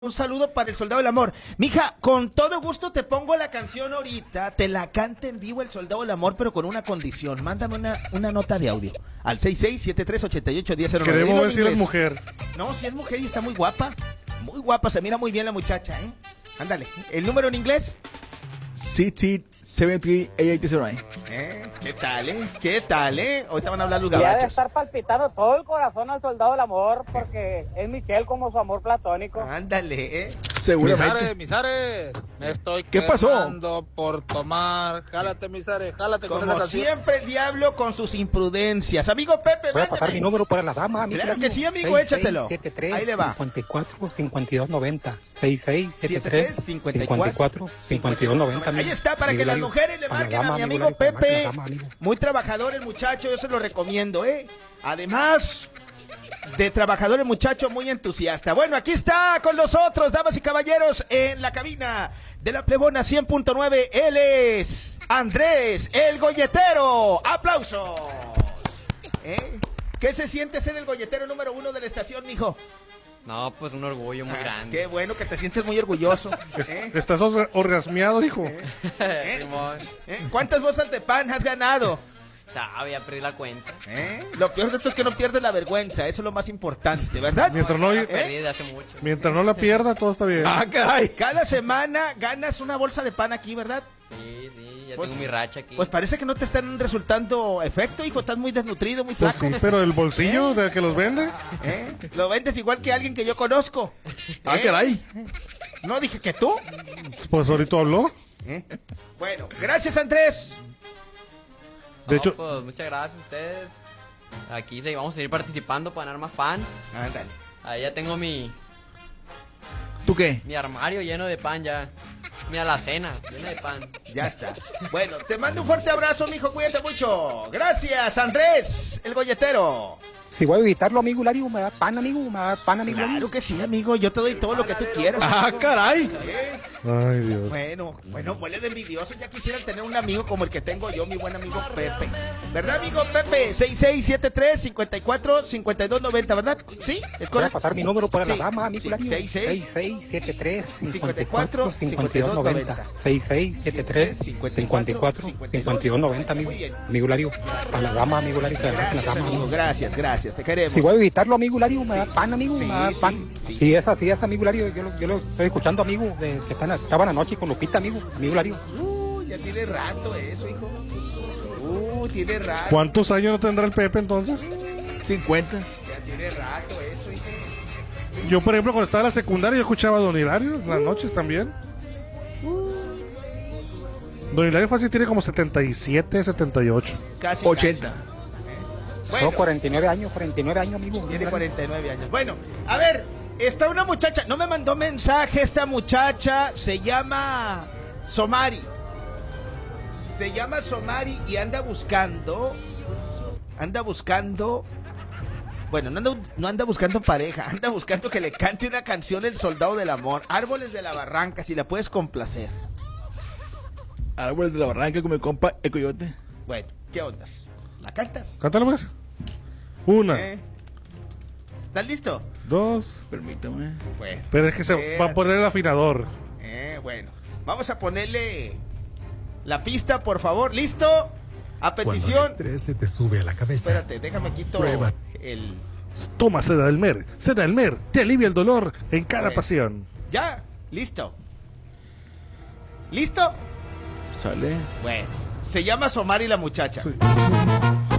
Un saludo para el Soldado del Amor. Mija, con todo gusto te pongo la canción ahorita, te la canta en vivo el Soldado del Amor, pero con una condición. Mándame una nota de audio al 6673881009. Queremos ver si eres mujer. No, si es mujer y está muy guapa. Muy guapa, se mira muy bien la muchacha, ¿eh? Ándale. ¿El número en inglés? CT738809. ¿Qué tal, eh? ¿Qué tal, eh? Ahorita van a hablar los Ya debe gabachos. estar palpitando todo el corazón al Soldado del Amor porque es Michelle como su amor platónico. Ándale, eh. Seguramente. Misares, me estoy ¿Qué pasó? quemando por tomar. Jálate, Misares, jálate con esa Como canción. siempre el diablo con sus imprudencias. Amigo Pepe, Voy a pasar mi número para la dama, amigo. Claro que sí, amigo, échatelo. Ahí le va. 54 52 90 6673 54 52 90. Ahí está, para que las mujeres le marquen a mi amigo Pepe. Muy trabajador el muchacho, yo se lo recomiendo, ¿eh? Además de trabajador el muchacho, muy entusiasta. Bueno, aquí está con nosotros, damas y caballeros, en la cabina de la Plebona 100.9. Él es Andrés, el golletero. ¡Aplausos! ¿Eh? ¿Qué se siente ser el golletero número 1 de la estación, mijo? No, pues un orgullo muy grande. Qué bueno que te sientes muy orgulloso. ¿Eh? ¿Estás orgasmeado, hijo? Simón. ¿Cuántas bolsas de pan has ganado? Había perdido la cuenta. Lo peor de esto es que no pierdes la vergüenza, eso es lo más importante, ¿verdad? Mientras no, La perdí desde hace mucho. mientras no la pierda, todo está bien. ¡Ah, caray! Cada semana ganas una bolsa de pan aquí, ¿verdad? Sí, ya Pues- tengo mi racha aquí. Pues parece que no te están resultando efecto, hijo, estás muy desnutrido, muy Pues flaco. sí, pero el bolsillo del que los vende. Lo vendes igual que alguien que yo conozco. ¡Ah, caray! No dije que tú. Pues ahorita habló. Bueno, gracias, Andrés. De No, hecho, pues muchas gracias a ustedes. Aquí vamos a seguir participando para ganar más pan. Ándale. Ahí ya tengo mi ¿Tú qué? armario lleno de pan ya. Mi alacena llena de pan. Ya está. Bueno, te mando un fuerte abrazo, mijo, cuídate mucho. Gracias, Andrés, el golletero. Si voy a evitarlo, amigo Lario, me da pan, amigo, me da pan, amigo. Claro que sí, amigo, yo te doy todo lo que tú quieras. ¡Ah, amigo. caray! ay Dios. Bueno, huele de envidioso. Ya quisieran tener un amigo como el que tengo yo, mi buen amigo Pepe. ¿Verdad, amigo Pepe? 6673-54-5290, ¿verdad? ¿Sí? ¿Es Voy a correcto? pasar mi número para Sí. la dama, amigo Sí, Lario. 6673 54 52 90 6673 54 52 90, amigo. Muy bien. Amigo Lario, para la dama, amigo Lario, para la Gracias, dama, amigo. amigo. Gracias, te queremos. Si voy a evitarlo, amigo Lario, me da pan, amigo, Sí, me da sí, pan. sí. Sí, es, amigo Lario, yo lo estoy escuchando, amigo, que estaban anoche con Lupita, amigo Lario. Ya tiene rato eso, hijo. Tiene rato. ¿Cuántos años no tendrá el Pepe entonces? 50. Ya tiene rato eso, hijo. Yo, por ejemplo, cuando estaba en la secundaria, yo escuchaba a Don Hilario en las noches también. Don Hilario fácil tiene como 77, 78. Casi. 80. Casi. Tengo Bueno, 49 años, amigo. tiene 49 años. Bueno, a ver, está una muchacha, no me mandó mensaje esta muchacha, se llama Somari. Se llama Somari y anda buscando, bueno, no anda buscando pareja, anda buscando que le cante una canción El Soldado del Amor, Árboles de la Barranca, si la puedes complacer. Árbol de la barranca con mi compa el coyote. Bueno, ¿qué onda? ¿La cantas? Cántalo, pues. Una, ¿Estás listo? dos. Permítame. Bueno. Pero es que se va a poner el afinador. Bueno, vamos a ponerle la pista, por favor. ¿Listo? A Cuando el petición. estrés se te sube a la cabeza, Espérate, déjame quito Prueba. el. Toma Seda del Mer. Seda del Mer te alivia el dolor en cada Bueno. pasión. Ya, listo. ¿Listo? Sale. Bueno, se llama Somari la muchacha.